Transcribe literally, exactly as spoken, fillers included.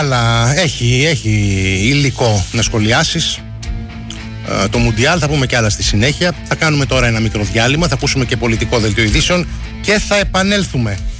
Αλλά έχει, έχει υλικό να σχολιάσεις ε, το Μουντιάλ, θα πούμε και άλλα στη συνέχεια. Θα κάνουμε τώρα ένα μικρό διάλειμμα, θα ακούσουμε και πολιτικό δελτίο ειδήσεων και θα επανέλθουμε.